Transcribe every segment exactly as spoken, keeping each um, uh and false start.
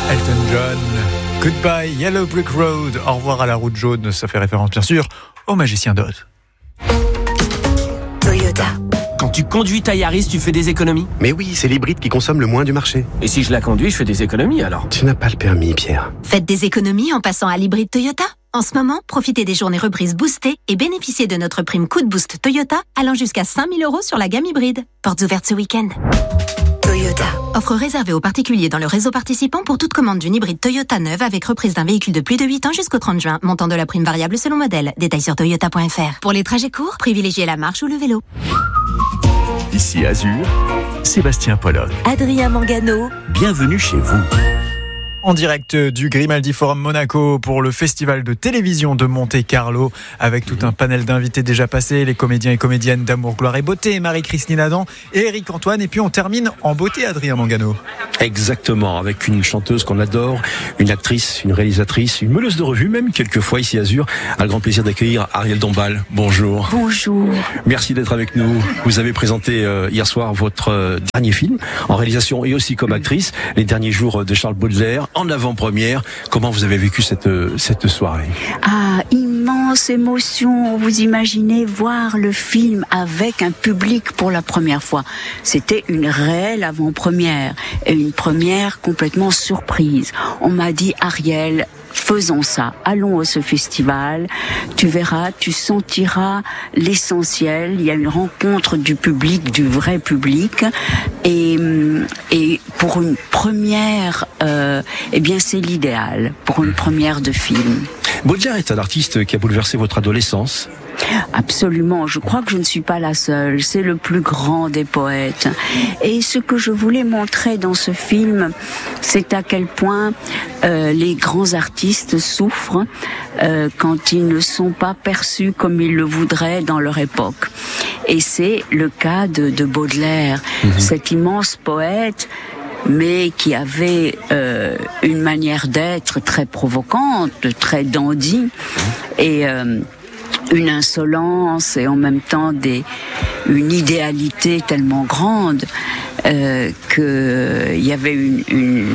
Elton John, Goodbye Yellow Brick Road, au revoir à la route jaune, ça fait référence bien sûr au Magicien d'Oz. Toyota. Quand tu conduis ta Yaris, tu fais des économies ? Mais oui, c'est l'hybride qui consomme le moins du marché. Et si je la conduis, je fais des économies alors ? Tu n'as pas le permis, Pierre. Faites des économies en passant à l'hybride Toyota. En ce moment, profitez des journées reprises boostées et bénéficiez de notre prime coup de boost Toyota allant jusqu'à cinq mille euros sur la gamme hybride. Portes ouvertes ce week-end. Toyota. Offre réservée aux particuliers dans le réseau participant pour toute commande d'une hybride Toyota neuve avec reprise d'un véhicule de plus de huit ans jusqu'au trente juin. Montant de la prime variable selon modèle. Détails sur toyota point f r. Pour les trajets courts, privilégiez la marche ou le vélo. Ici Azur, Sébastien Pollock. Adrien Mangano. Bienvenue chez vous. En direct du Grimaldi Forum Monaco pour le festival de télévision de Monte-Carlo avec tout un panel d'invités déjà passés, les comédiens et comédiennes d'Amour, Gloire et Beauté, Marie-Christine Adam et Eric Antoine. Et puis on termine en beauté, Adrien Mangano. Exactement, avec une chanteuse qu'on adore, une actrice, une réalisatrice, une meuleuse de revue même, quelquefois ici à Azur. A le grand plaisir d'accueillir Ariel Dombal. Bonjour. Bonjour. Merci d'être avec nous. Vous avez présenté euh, hier soir votre euh, dernier film en réalisation et aussi comme actrice, Les derniers jours de Charles Baudelaire, en avant-première. Comment vous avez vécu cette, cette soirée ? Ah, immense émotion. Vous imaginez voir le film avec un public pour la première fois. C'était une réelle avant-première et une première complètement surprise. On m'a dit, Ariel, faisons ça, allons à ce festival, tu verras, tu sentiras l'essentiel, il y a une rencontre du public, du vrai public, et, et pour une première, euh, eh bien c'est l'idéal, pour une première de film. Baudelaire est un artiste qui a bouleversé votre adolescence. Absolument, je crois que je ne suis pas la seule, c'est le plus grand des poètes. Et ce que je voulais montrer dans ce film, c'est à quel point euh, les grands artistes souffrent euh, quand ils ne sont pas perçus comme ils le voudraient dans leur époque. Et c'est le cas de, de Baudelaire, mmh. cet immense poète, mais qui avait euh, une manière d'être très provocante, très dandy, et euh, une insolence et en même temps des, une idéalité tellement grande euh, qu'il y avait une, une,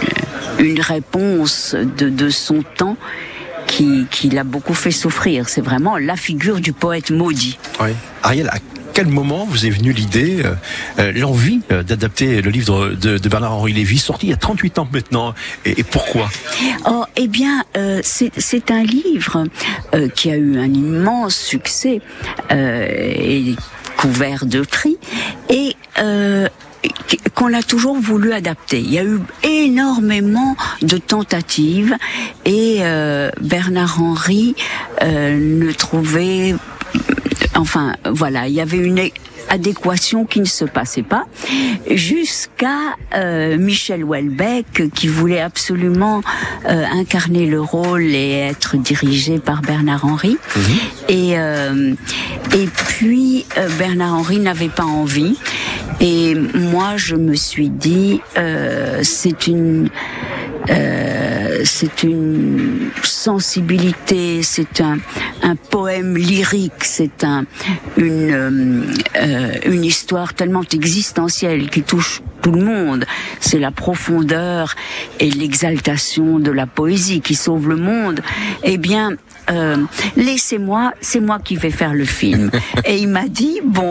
une réponse de, de son temps qui, qui l'a beaucoup fait souffrir. C'est vraiment la figure du poète maudit. Oui. Ariel, à quel moment vous est venue l'idée, euh, l'envie euh, d'adapter le livre de, de Bernard-Henri Lévy, sorti il y a trente-huit ans maintenant, et, et pourquoi ? Oh, eh bien, euh, c'est, c'est un livre euh, qui a eu un immense succès euh, et couvert de prix, et euh, qu'on a toujours voulu adapter. Il y a eu énormément de tentatives, et euh, Bernard-Henri euh, ne trouvait... Enfin, voilà, il y avait une adéquation qui ne se passait pas, jusqu'à euh, Michel Houellebecq, qui voulait absolument euh, incarner le rôle et être dirigé par Bernard-Henri. Mmh. Et, euh, et puis, euh, Bernard-Henri n'avait pas envie. Et moi, je me suis dit, euh, c'est une... Euh, c'est une sensibilité, c'est un, un poème lyrique, c'est un, une, euh, une histoire tellement existentielle qui touche tout le monde. C'est la profondeur et l'exaltation de la poésie qui sauve le monde. Eh bien, euh, laissez-moi, c'est moi qui vais faire le film. Et il m'a dit, bon...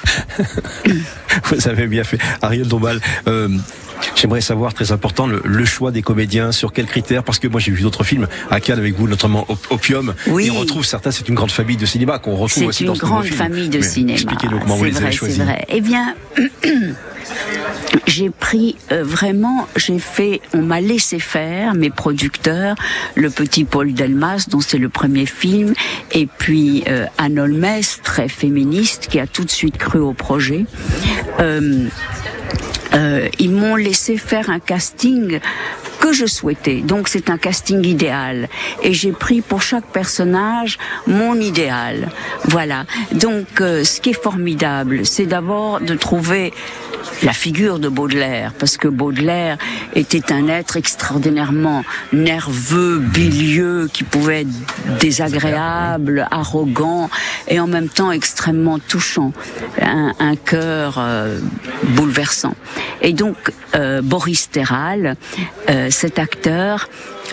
Vous avez bien fait. Ariel Dombal, euh, j'aimerais savoir, très important, le, le choix des comédiens, sur quels critères, parce que moi j'ai vu d'autres films à Cannes avec vous, notamment Opium, oui. Et on retrouve certains, c'est une grande famille de cinéma qu'on retrouve c'est aussi dans ce film. C'est une grande famille de Mais cinéma. Expliquez-nous comment c'est vous les vrai, avez choisis. C'est vrai. Eh bien, j'ai pris euh, vraiment, j'ai fait, on m'a laissé faire, mes producteurs, le petit Paul Delmas, dont c'est le premier film, et puis euh, Anne Holmes, très féministe, qui a tout de suite cru au projet. Euh, euh, ils m'ont laissé faire un casting que je souhaitais. Donc c'est un casting idéal. Et j'ai pris pour chaque personnage mon idéal. Voilà. Donc euh, ce qui est formidable, c'est d'abord de trouver la figure de Baudelaire, parce que Baudelaire était un être extraordinairement nerveux, bilieux, qui pouvait être désagréable, arrogant, et en même temps extrêmement touchant, un, un cœur euh, bouleversant. Et donc euh, Boris Terral, euh, cet acteur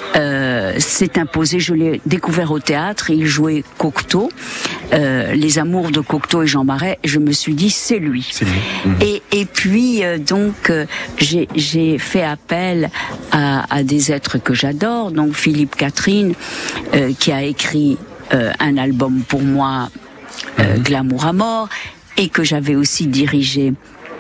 euh, s'est imposé. Je l'ai découvert au théâtre. Il jouait Cocteau, euh, Les Amours de Cocteau et Jean Marais. Je me suis dit, c'est lui. C'est lui. Mmh. Et, et puis, euh, donc, euh, j'ai, j'ai fait appel à, à des êtres que j'adore. Donc, Philippe Catherine, euh, qui a écrit euh, un album pour moi, euh, mmh. Glamour à mort, et que j'avais aussi dirigé.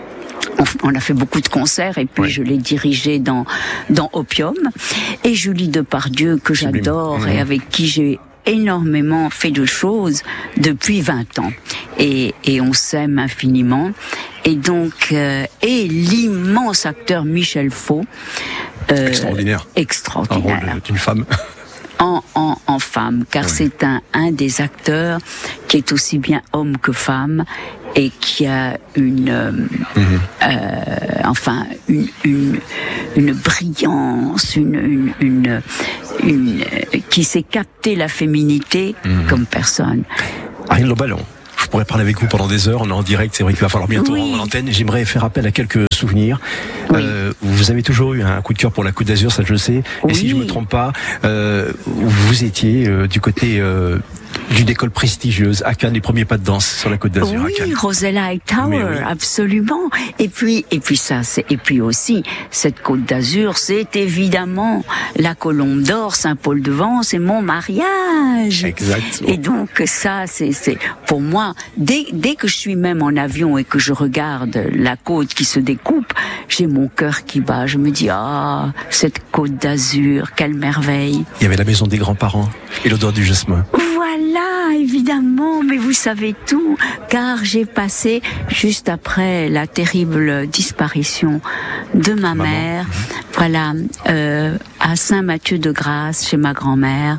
On a fait beaucoup de concerts et puis oui. je l'ai dirigé dans dans Opium. Et Julie Depardieu, que j'adore mmh. et avec qui j'ai énormément fait de choses depuis vingt ans. Et, et on s'aime infiniment. Et donc, euh, et l'immense acteur Michel Faux. Euh, extraordinaire. Extraordinaire. Un rôle d'une femme. En, en, en femme, car oui. c'est un, un des acteurs qui est aussi bien homme que femme et qui a une, euh, mm-hmm. euh, enfin, une, une, une brillance, une, une, une, une euh, qui sait capter la féminité mm-hmm. comme personne. Ariel Dombal, je pourrais parler avec vous pendant des heures, on est en direct, c'est vrai qu'il va falloir bientôt oui. rendre l'antenne. J'aimerais faire appel à quelques souvenirs. Oui. Euh, vous avez toujours eu un coup de cœur pour la Côte d'Azur, ça je le sais. Et oui. si je me trompe pas, euh, vous étiez euh, du côté euh, d'une école prestigieuse à Cannes, les premiers pas de danse sur la Côte d'Azur. Oui, à Cannes. Rosella Hightower, oui. absolument. Et puis, et puis ça, c'est, et puis aussi cette Côte d'Azur, c'est évidemment la Colombe d'Or, Saint-Paul-de-Vence, c'est mon mariage. Exactement. Et donc ça, c'est, c'est pour moi, dès, dès que je suis même en avion et que je regarde la côte qui se découpe, j'ai mon cœur qui bat. Je me dis ah, cette Côte d'Azur, quelle merveille. Il y avait la maison des grands-parents et l'odeur du jasmin. Voilà, évidemment, mais vous savez tout, car j'ai passé, juste après la terrible disparition de ma Maman. mère, voilà, euh, à Saint-Mathieu-de-Grâce, chez ma grand-mère,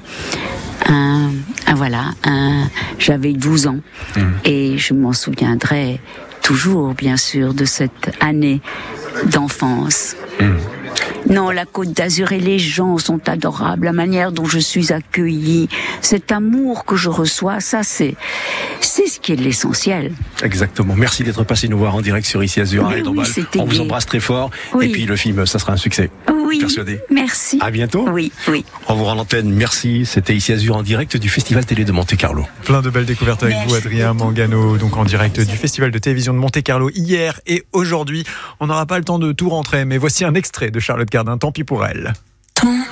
un, un voilà, un, j'avais douze ans, mmh. et je m'en souviendrai toujours, bien sûr, de cette année d'enfance. Mmh. Non, la Côte d'Azur et les gens sont adorables, la manière dont je suis accueillie, cet amour que je reçois, ça c'est c'est ce qui est l'essentiel. Exactement. Merci d'être passé nous voir en direct sur Ici Azur. Oui, oui, on vous embrasse très fort oui. et puis le film, ça sera un succès. Oui. Persuadé. Merci. À bientôt. Oui, oui. On vous rend l'antenne. Merci. C'était Ici Azur en direct du Festival Télé de Monte-Carlo. Plein de belles découvertes avec Merci. vous, Adrien Mangano, donc en direct du Festival de télévision de Monte-Carlo hier et aujourd'hui. On n'aura pas le temps de tout rentrer, mais voici un extrait de Charlotte Cardin, Tant pis pour elle. Tant